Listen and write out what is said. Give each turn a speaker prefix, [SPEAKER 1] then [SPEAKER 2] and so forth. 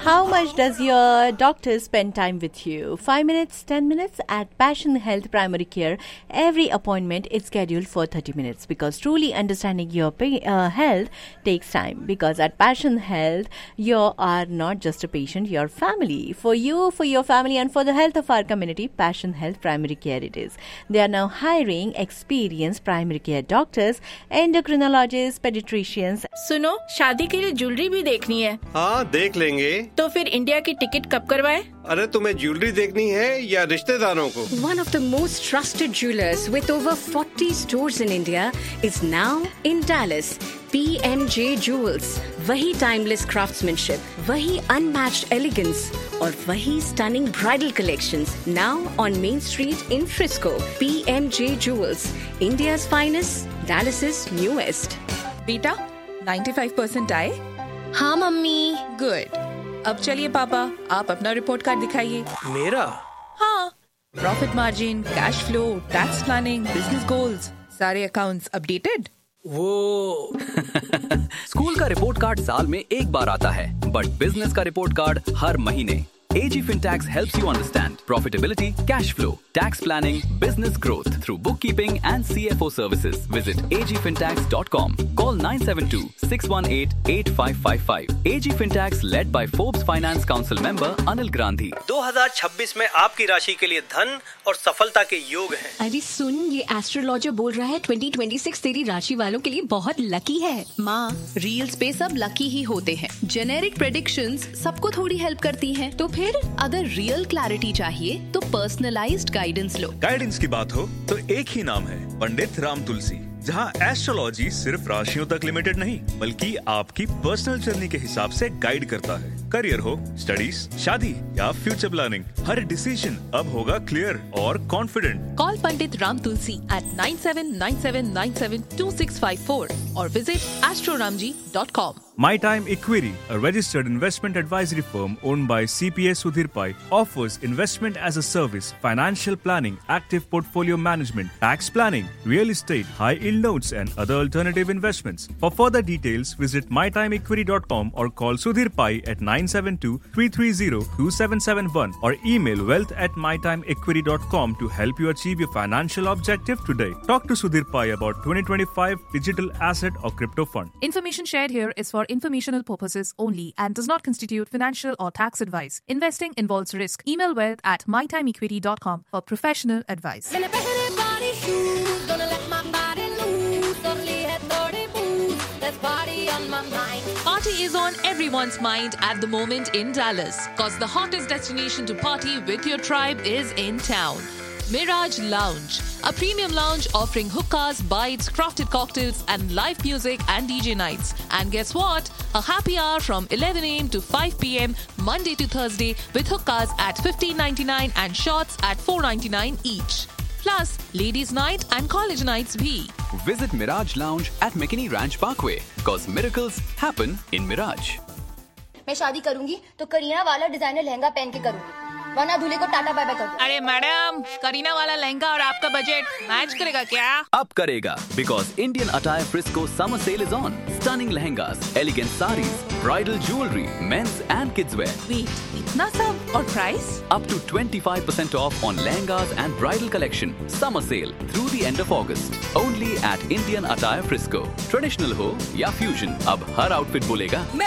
[SPEAKER 1] How much does your doctor spend time with you? 5 minutes, 10 minutes? At Passion Health Primary Care, every appointment is scheduled for 30 minutes because truly understanding your health takes time. Because at Passion Health, you are not just a patient, you're family. For you, for your family, and for the health of our community, Passion Health Primary Care it is. They are now hiring experienced primary care doctors, endocrinologists, pediatricians.
[SPEAKER 2] सुनो, शादी के लिए jewellery भी देखनी है।
[SPEAKER 3] हाँ, देख लेंगे।
[SPEAKER 2] तो फिर इंडिया की टिकट कब करवाए?
[SPEAKER 3] अरे तुम्हें ज्वेलरी देखनी है या रिश्तेदारों को?
[SPEAKER 4] One of the most trusted jewelers with over 40 stores in India is now in Dallas. PMJ Jewels. वही timeless craftsmanship, वही unmatched elegance और वही stunning bridal collections now on Main Street in Frisco. PMJ Jewels, India's finest, Dallas's newest.
[SPEAKER 5] बेटा 95% आए?
[SPEAKER 4] हाँ mummy.
[SPEAKER 5] Good. अब चलिए पापा, आप अपना रिपोर्ट कार्ड दिखाइए।
[SPEAKER 6] मेरा?
[SPEAKER 5] हाँ, profit margin, cash flow, tax planning, business goals, सारे अकाउंट्स अपडेटेड।
[SPEAKER 6] वो
[SPEAKER 7] स्कूल का रिपोर्ट कार्ड साल में एक बार आता है, बट बिजनेस का रिपोर्ट कार्ड हर महीने। AG Fintax helps you understand profitability, cash flow, tax planning, business growth through bookkeeping and CFO services. Visit agfintax.com. Call 972-618-8555. AG Fintax led by Forbes Finance Council member Anil Gandhi.
[SPEAKER 6] 2026 में आपकी राशि के लिए धन और सफलता के योग हैं।
[SPEAKER 4] अरे सुन, ये एस्ट्रोलॉजर बोल रहा है 2026 तेरी राशि वालों के लिए बहुत लकी है।
[SPEAKER 8] माँ, रील्स पे सब लकी ही होते हैं। जेनेरिक प्रेडिक्शंस सबको थोड़ी हेल्प करती हैं। तो फिर अगर रियल क्लैरिटी चाहिए तो पर्सनलाइज्ड गाइडेंस लो।
[SPEAKER 9] गाइडेंस की बात हो तो एक ही नाम है, पंडित राम तुलसी, जहां एस्ट्रोलॉजी सिर्फ राशियों तक लिमिटेड नहीं बल्कि आपकी पर्सनल जर्नी के हिसाब से गाइड करता है। करियर हो, स्टडीज, शादी या फ्यूचर प्लानिंग, हर डिसीजन अब होगा क्लियर और confident.
[SPEAKER 5] Call Pandit Ram Tulsi at 9797972654 or visit astroramji.com.
[SPEAKER 9] My Time Equity, a registered investment advisory firm owned by CPA Sudhir Pai, offers investment as a service, financial planning, active portfolio management, tax planning, real estate, high-yield notes and other alternative investments. For further details, visit mytimeequity.com or call Sudhir Pai at 972-330-2771 or email wealth@mytimeequity.com to help you achieve your financial objective today. Talk to Sudhir Pai about 2025 digital asset or crypto fund.
[SPEAKER 5] Information shared here is for informational purposes only and does not constitute financial or tax advice. Investing involves risk. Email wealth at mytimeequity.com for professional advice. Party is on everyone's mind at the moment in Dallas, cause the hottest destination to party with your tribe is in town. Mirage Lounge, a premium lounge offering hookahs, bites, crafted cocktails and live music and DJ nights. And guess what? A happy hour from 11 a.m. to 5 p.m. Monday to Thursday with hookahs at $15.99 and shots at $4.99 each. Plus, ladies' night and college nights bhi.
[SPEAKER 7] Visit Mirage Lounge at McKinney Ranch Parkway, cause miracles happen in Mirage.
[SPEAKER 10] मैं शादी करूंगी तो करीना वाला designer lehenga पहन के करूंगी, वरना दूल्हे को टाटा बाय बाय कर दो।
[SPEAKER 5] अरे मैडम, करीना वाला लहंगा और आपका बजट मैच करेगा क्या?
[SPEAKER 7] अब करेगा, because Indian Attire Frisco summer sale is on. Stunning lehengas, elegant sarees, bridal jewelry, men's and kids wear.
[SPEAKER 5] Wait, इतना सब और price?
[SPEAKER 7] Up to 25% off on lehengas and bridal collection. Summer sale through the end of August. Only at Indian Attire Frisco. Traditional हो या fusion, अब हर outfit बोलेगा